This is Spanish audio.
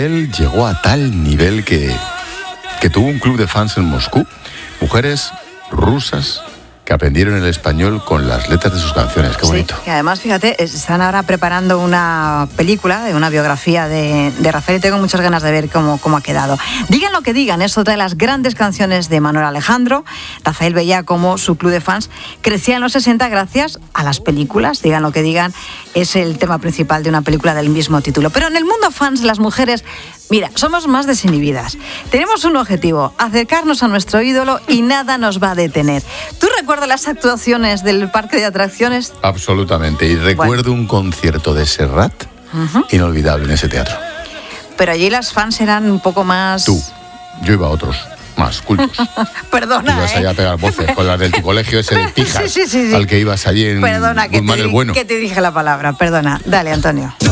Rafael llegó a tal nivel que tuvo un club de fans en Moscú, mujeres rusas que aprendieron el español con las letras de sus canciones. Qué bonito. Sí, y además, fíjate, están ahora preparando una película, una biografía de Rafael, y tengo muchas ganas de ver cómo ha quedado. Digan lo que digan, es otra de las grandes canciones de Manuel Alejandro. Rafael veía cómo su club de fans crecía en los 60 gracias a las películas. Digan lo que digan, es el tema principal de una película del mismo título. Pero en el mundo fans, las mujeres, mira, somos más desinhibidas. Tenemos un objetivo, acercarnos a nuestro ídolo y nada nos va a detener. ¿Tú recuerdas las actuaciones del parque de atracciones? Absolutamente. Y recuerdo un concierto de Serrat inolvidable en ese teatro. Pero allí las fans eran un poco más... Yo iba a otros más cultos. Perdona, ibas allá a pegar voces con las del tu colegio ese de pijas, sí. al que ibas allí en Perdona, Guzmán el Bueno. que te dije la palabra. Perdona. Dale, Antonio.